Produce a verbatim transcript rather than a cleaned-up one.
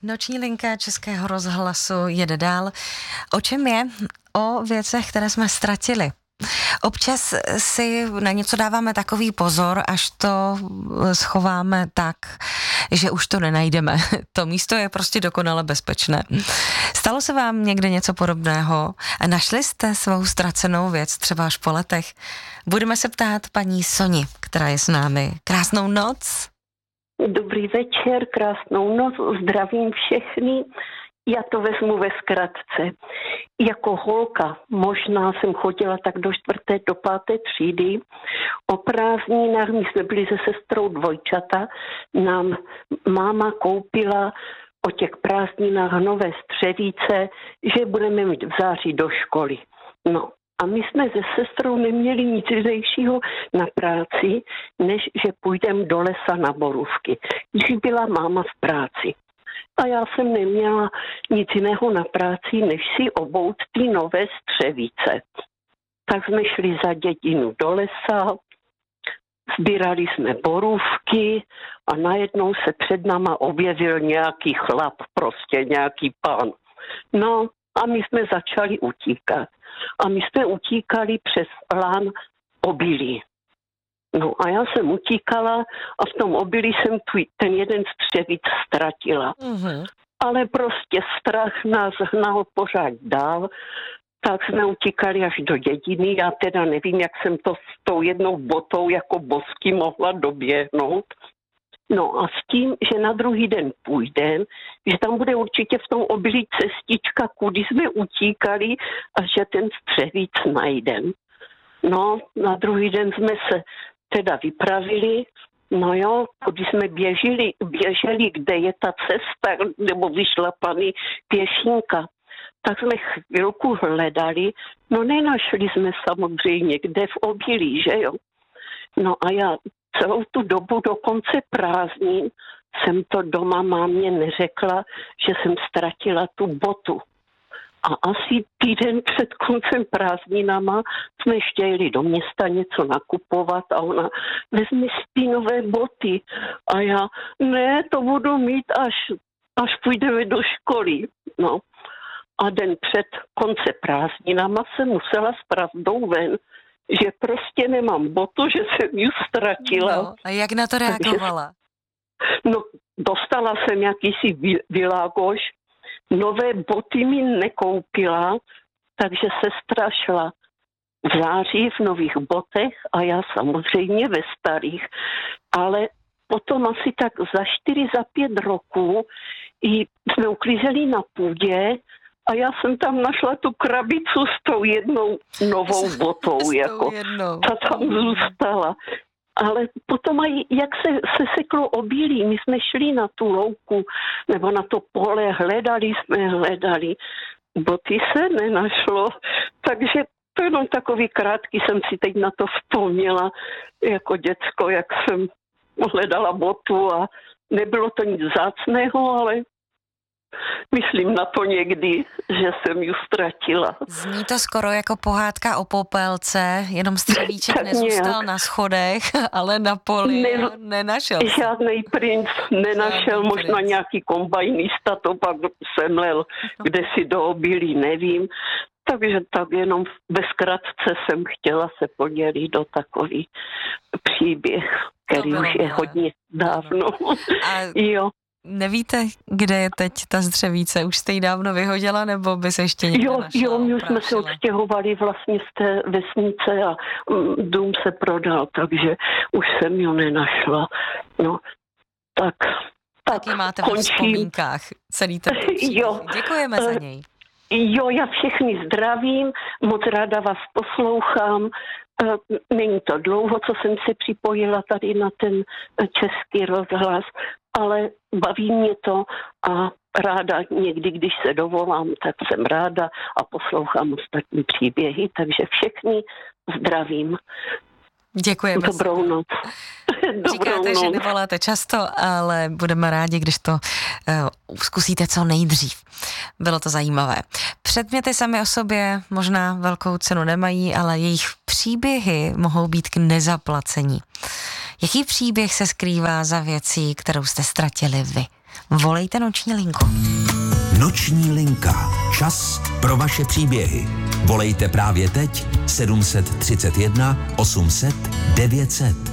Noční linka Českého rozhlasu jede dál. O čem je? O věcech, které jsme ztratili. Občas si na něco dáváme takový pozor, až to schováme tak, že už to nenajdeme. To místo je prostě dokonale bezpečné. Stalo se vám někde něco podobného? Našli jste svou ztracenou věc třeba až po letech? Budeme se ptát paní Soni, která je s námi. Krásnou noc. Dobrý večer, krásnou noc, zdravím všechny. Já to vezmu ve zkratce. Jako holka, možná jsem chodila tak do čtvrté, do páté třídy. O prázdninách, my jsme byli se sestrou dvojčata, nám máma koupila o těch prázdninách nové střevíce, že budeme mít v září do školy. No. A my jsme se sestrou neměli nic jinejšího na práci, než že půjdeme do lesa na borůvky, když byla máma v práci. A já jsem neměla nic jiného na práci, než si obout ty nové střevíce. Tak jsme šli za dědinu do lesa, sbírali jsme borůvky a najednou se před náma objevil nějaký chlap, prostě nějaký pán. No a my jsme začali utíkat. A my jsme utíkali přes lán obilí. No a já jsem utíkala a v tom obilí jsem tu, ten jeden střevíc ztratila. Mm-hmm. Ale prostě strach nás hnal pořád dál, tak jsme utíkali až do dědiny. Já teda nevím, jak jsem to s tou jednou botou jako bosky mohla doběhnout. No a s tím, že na druhý den půjdem, že tam bude určitě v tom obilí cestička, kudy jsme utíkali a že ten střevíc najdem. No, na druhý den jsme se teda vypravili, no jo, když jsme běželi, běželi, kde je ta cesta, nebo vyšlapaný pěšinka, tak jsme chvilku hledali, no nenašli jsme samozřejmě kde v obilí, že jo. No a já celou tu dobu do konce prázdnin jsem to doma mámě neřekla, že jsem ztratila tu botu. A asi týden před koncem prázdninama jsme ještě jeli do města něco nakupovat a ona vezmi si ty nové boty. A já, ne, to budu mít až, až půjdeme do školy. No. A den před konce prázdninama jsem musela s pravdou ven, že prostě nemám botu, že jsem ji ztratila. No, a jak na to reagovala? Takže, no, dostala jsem jakýsi világoš, nové boty mi nekoupila, takže sestra šla v září v nových botech a já samozřejmě ve starých. Ale potom asi tak za čtyři, za pět roků jsme uklízeli na půdě a já jsem tam našla tu krabicu s tou jednou novou botou, jako jednou. Ta tam zůstala. Ale potom aj, jak se, se seklo obilí, my jsme šli na tu louku, nebo na to pole, hledali jsme, hledali. Boty se nenašlo, takže to jenom takový krátký jsem si teď na to vzpomněla, jako děcko, jak jsem hledala botu a nebylo to nic vzácného, ale myslím na to někdy, že jsem ji ztratila. Zní to skoro jako pohádka o popelce, jenom střevíček nezůstal na schodech, ale na poli ne, nenašel. Žádnej princ nenašel, žádný možná princ. Nějaký kombajnista to pak semlel, kde si do obilí, nevím. Takže tak jenom ve zkratce jsem chtěla se podělit do takový příběh, který už je hodně dávno. A... Jo. Nevíte, kde je teď ta střevíce? Už jste ji dávno vyhodila, nebo by se ještě někde jo, našla? Jo, my už jsme se odstěhovali vlastně z té vesnice a um, dům se prodal, takže už jsem ji nenašla. No, tak, tak Taky máte končím. ve vzpomínkách celý ten jo. Děkujeme za něj. Jo, já všechny zdravím, moc ráda vás poslouchám. Není to dlouho, co jsem se připojila tady na ten Český rozhlas, ale baví mě to a ráda někdy, když se dovolám, tak jsem ráda a poslouchám ostatní příběhy, takže všechny zdravím. Děkujeme. Dobrou noc. Říkáte, Dobrou že noc. nevoláte často, ale budeme rádi, když to uh, zkusíte co nejdřív. Bylo to zajímavé. Předměty sami o sobě možná velkou cenu nemají, ale jejich příběhy mohou být k nezaplacení. Jaký příběh se skrývá za věcí, kterou jste ztratili vy? volejte Noční linku. Noční linka. Čas pro vaše příběhy. Volejte právě teď sedm set třicet jedna osm set devět set.